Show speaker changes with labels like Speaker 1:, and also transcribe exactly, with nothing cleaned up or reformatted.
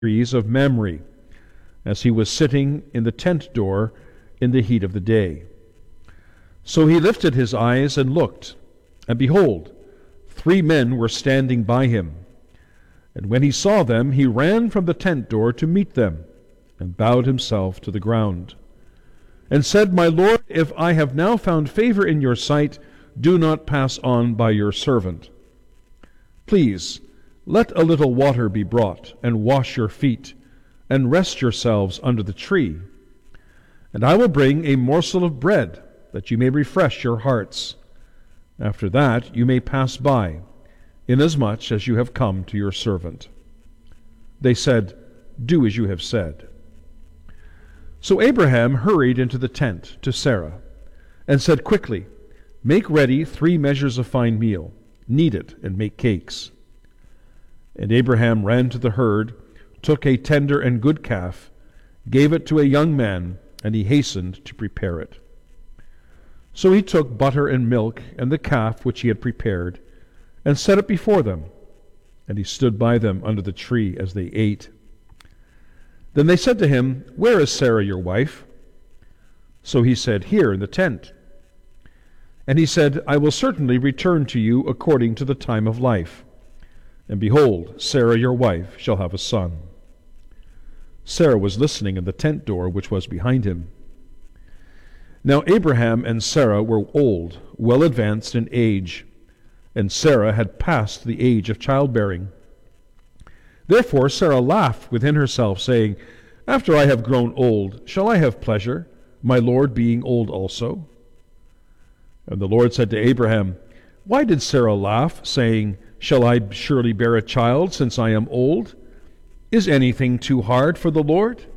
Speaker 1: trees of Mamre, as he was sitting in the tent door in the heat of the day. So he lifted his eyes and looked, and behold, three men were standing by him. And when he saw them, he ran from the tent door to meet them, and bowed himself to the ground, and said, My Lord, if I have now found favor in your sight, do not pass on by your servant. Please, let a little water be brought, and wash your feet, and rest yourselves under the tree. And I will bring a morsel of bread, that you may refresh your hearts. After that you may pass by, inasmuch as you have come to your servant. They said, Do as you have said. So Abraham hurried into the tent to Sarah, and said quickly, Make ready three measures of fine meal, knead it, and make cakes. And Abraham ran to the herd, took a tender and good calf, gave it to a young man, and he hastened to prepare it. So he took butter and milk, and the calf which he had prepared, and set it before them, and he stood by them under the tree as they ate. Then they said to him, Where is Sarah your wife? So he said, Here in the tent. And he said, I will certainly return to you according to the time of life. And behold, Sarah your wife shall have a son. Sarah was listening in the tent door which was behind him. Now Abraham and Sarah were old, well advanced in age, and Sarah had passed the age of childbearing. Therefore Sarah laughed within herself, saying, After I have grown old, shall I have pleasure, my Lord being old also? And the Lord said to Abraham, Why did Sarah laugh, saying, Shall I surely bear a child, since I am old? Is anything too hard for the Lord?